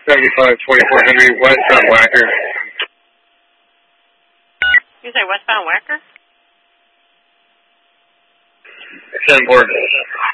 7524 Henry, westbound Wacker. You say westbound Wacker? 10-4.